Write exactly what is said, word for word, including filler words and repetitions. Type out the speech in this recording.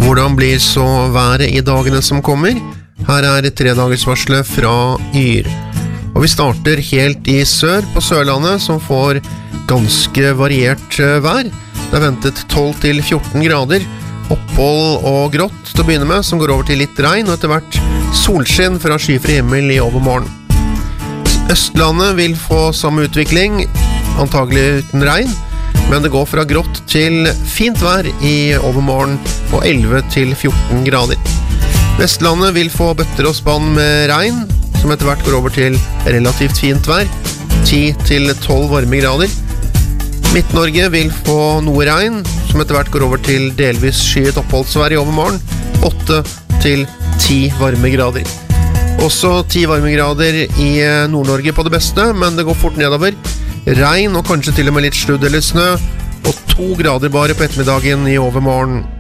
Hvordan blir så været i dagene som kommer? Her er tredagersvarslet fra Yr. Og vi starter helt i sør på Sørlandet, som får ganske variert vær. Det er ventet tolv til fjorten grader, opphold og grått til å begynne med, som går over til litt regn, og etter hvert solskinn fra skyfri himmel i overmorgen. Østlandet vil få samme utvikling, antagelig uten regn, men det går fra grått til fint vær i overmorgen på elleve til fjorten grader. Vestlandet vil få bøtter og spann med regn, som etter hvert går over til relativt fint vær, ti til tolv varmegrader. Midt-Norge vil få noe regn, som etter hvert går over til delvis skyet oppholdsvær i overmorgen, åtte til ti varmegrader. Også ti varmegrader i Nord-Norge på det beste, men det går fort nedover. Regn og kanskje til og med litt sludd eller snø, og to grader bare på ettermiddagen i overmorgen.